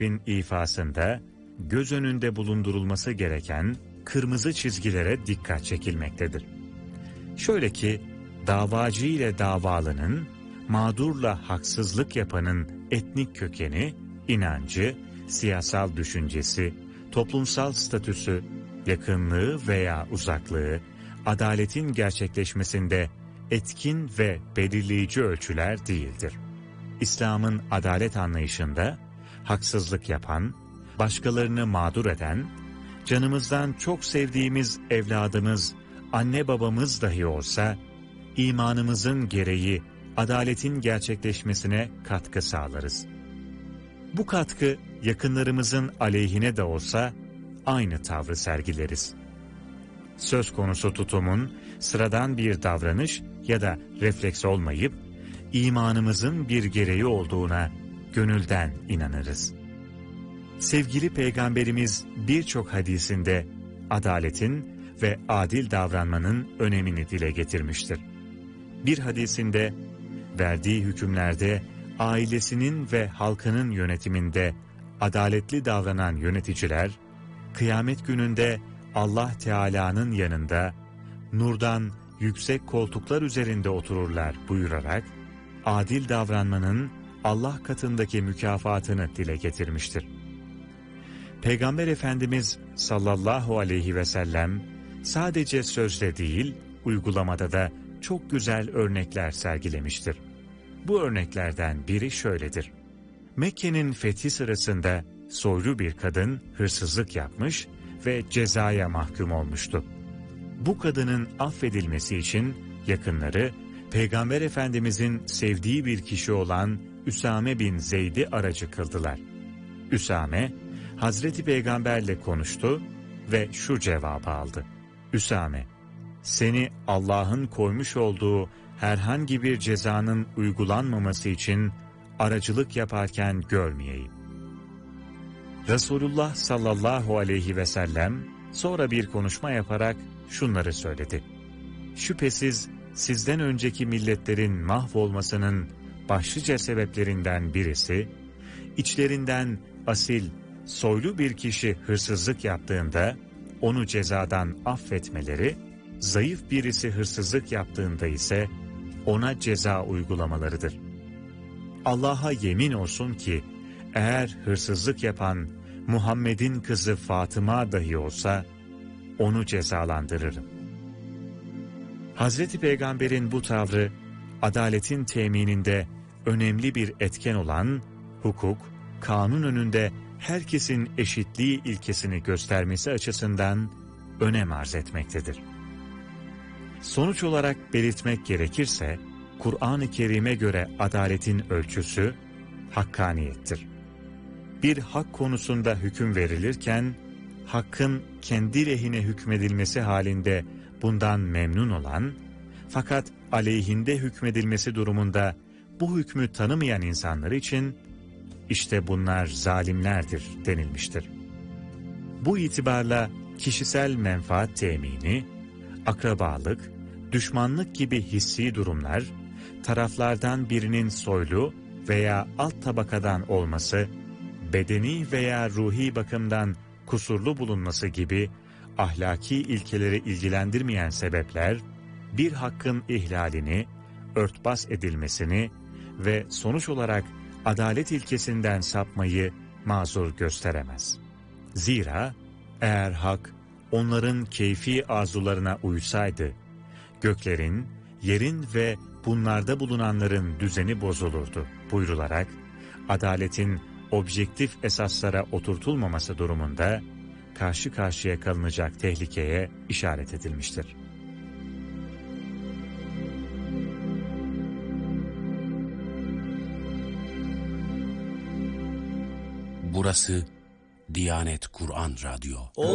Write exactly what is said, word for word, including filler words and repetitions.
bin ifasında göz önünde bulundurulması gereken kırmızı çizgilere dikkat çekilmektedir. Şöyle ki, davacı ile davalının, mağdurla haksızlık yapanın etnik kökeni, inancı, siyasal düşüncesi, toplumsal statüsü, yakınlığı veya uzaklığı, adaletin gerçekleşmesinde etkin ve belirleyici ölçüler değildir. İslam'ın adalet anlayışında, haksızlık yapan, başkalarını mağdur eden, canımızdan çok sevdiğimiz evladımız, anne babamız dahi olsa, imanımızın gereği adaletin gerçekleşmesine katkı sağlarız. Bu katkı yakınlarımızın aleyhine de olsa aynı tavrı sergileriz. Söz konusu tutumun sıradan bir davranış ya da refleks olmayıp, imanımızın bir gereği olduğuna gönülden inanırız. Sevgili Peygamberimiz birçok hadisinde adaletin ve adil davranmanın önemini dile getirmiştir. Bir hadisinde, verdiği hükümlerde ailesinin ve halkının yönetiminde adaletli davranan yöneticiler, kıyamet gününde Allah Teala'nın yanında nurdan yüksek koltuklar üzerinde otururlar buyurarak, adil davranmanın Allah katındaki mükafatını dile getirmiştir. Peygamber Efendimiz sallallahu aleyhi ve sellem sadece sözde değil, uygulamada da çok güzel örnekler sergilemiştir. Bu örneklerden biri şöyledir. Mekke'nin fethi sırasında soylu bir kadın hırsızlık yapmış ve cezaya mahkum olmuştu. Bu kadının affedilmesi için yakınları, Peygamber Efendimizin sevdiği bir kişi olan Üsame bin Zeyd'i aracı kıldılar. Üsame, Hazreti Peygamberle konuştu ve şu cevabı aldı. Üsame, seni Allah'ın koymuş olduğu herhangi bir cezanın uygulanmaması için aracılık yaparken görmeyeyim. Resulullah sallallahu aleyhi ve sellem sonra bir konuşma yaparak şunları söyledi. Şüphesiz sizden önceki milletlerin mahvolmasının başlıca sebeplerinden birisi, içlerinden asil, soylu bir kişi hırsızlık yaptığında onu cezadan affetmeleri, zayıf birisi hırsızlık yaptığında ise ona ceza uygulamalarıdır. Allah'a yemin olsun ki eğer hırsızlık yapan Muhammed'in kızı Fatıma dahi olsa onu cezalandırırım. Hazreti Peygamber'in bu tavrı adaletin temininde önemli bir etken olan hukuk, kanun önünde herkesin eşitliği ilkesini göstermesi açısından önem arz etmektedir. Sonuç olarak belirtmek gerekirse, Kur'an-ı Kerim'e göre adaletin ölçüsü hakkaniyettir. Bir hak konusunda hüküm verilirken, hakkın kendi lehine hükmedilmesi halinde bundan memnun olan, fakat aleyhinde hükmedilmesi durumunda bu hükmü tanımayan insanlar için, işte bunlar zalimlerdir denilmiştir. Bu itibarla kişisel menfaat temini, akrabalık, düşmanlık gibi hissi durumlar, taraflardan birinin soylu veya alt tabakadan olması, bedeni veya ruhi bakımdan kusurlu bulunması gibi ahlaki ilkeleri ilgilendirmeyen sebepler, bir hakkın ihlalini, örtbas edilmesini ve sonuç olarak adalet ilkesinden sapmayı mazur gösteremez. Zira eğer hak onların keyfi arzularına uysaydı, göklerin, yerin ve bunlarda bulunanların düzeni bozulurdu buyrularak, adaletin objektif esaslara oturtulmaması durumunda karşı karşıya kalınacak tehlikeye işaret edilmiştir. Burası Diyanet Kur'an Radyo.